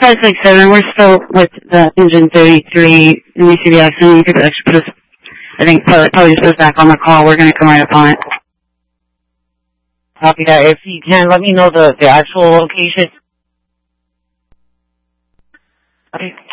567, we're still with the engine 33, and we see the accident. You could actually put us, I think, probably just put us back on the call. We're going to come right up on it. Copy that. If you can, let me know the actual location. Okay.